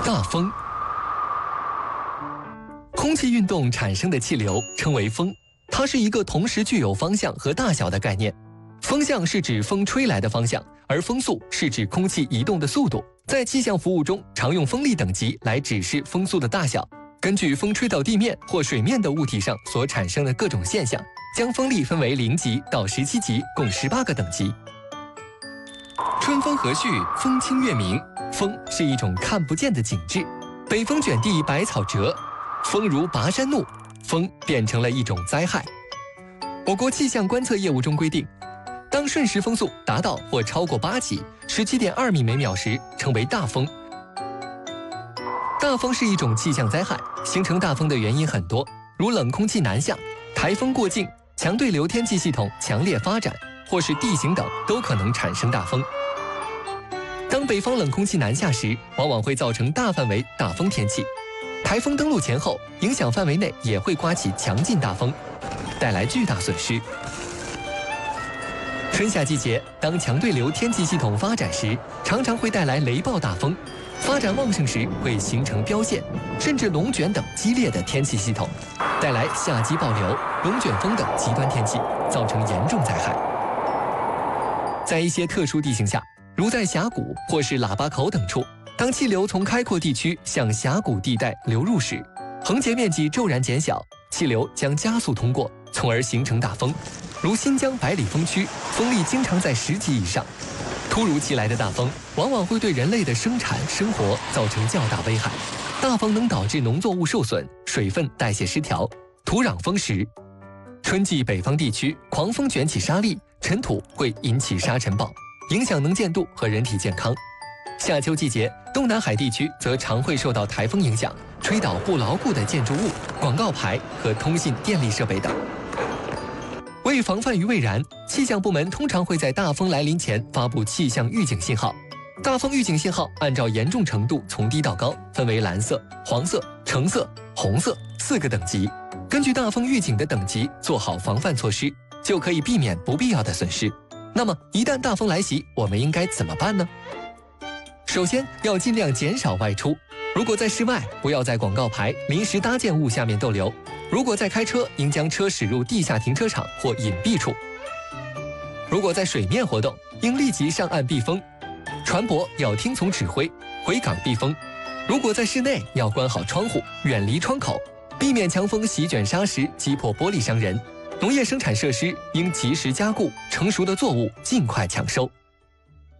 大风。空气运动产生的气流称为风，它是一个同时具有方向和大小的概念。风向是指风吹来的方向，而风速是指空气移动的速度。在气象服务中，常用风力等级来指示风速的大小。根据风吹到地面或水面的物体上所产生的各种现象，将风力分为0级到17级，共18个等级。春风和煦，风清月明。风是一种看不见的景致，北风卷地，百草折。风如拔山怒，风变成了一种灾害。我国气象观测业务中规定，当瞬时风速达到或超过8级，17.2米每秒时，称为大风。大风是一种气象灾害，形成大风的原因很多，如冷空气南下、台风过境、强对流天气系统强烈发展，或是地形等，都可能产生大风。当北方冷空气南下时，往往会造成大范围大风天气。台风登陆前后，影响范围内也会刮起强劲大风，带来巨大损失。春夏季节，当强对流天气系统发展时，常常会带来雷暴大风。发展旺盛时会形成标线，甚至龙卷等激烈的天气系统，带来夏季暴流、龙卷风等极端天气，造成严重灾害。在一些特殊地形下，如在峡谷或是喇叭口等处，当气流从开阔地区向峡谷地带流入时，横截面积骤然减小，气流将加速通过，从而形成大风。如新疆百里风区，风力经常在10级以上。突如其来的大风往往会对人类的生产生活造成较大危害。大风能导致农作物受损、水分代谢失调、土壤风蚀。春季北方地区狂风卷起沙粒、尘土，会引起沙尘暴，影响能见度和人体健康。夏秋季节，东南海地区则常会受到台风影响，吹倒不牢固的建筑物、广告牌和通信电力设备等。为防范于未然，气象部门通常会在大风来临前发布气象预警信号。大风预警信号按照严重程度从低到高，分为蓝色、黄色、橙色、红色4个等级。根据大风预警的等级做好防范措施，就可以避免不必要的损失。那么，一旦大风来袭，我们应该怎么办呢？首先，要尽量减少外出。如果在室外，不要在广告牌、临时搭建物下面逗留。如果在开车，应将车驶入地下停车场或隐蔽处。如果在水面活动，应立即上岸避风。船舶要听从指挥，回港避风。如果在室内，要关好窗户，远离窗口，避免强风席卷砂石，击破玻璃伤人。农业生产设施应及时加固，成熟的作物尽快抢收。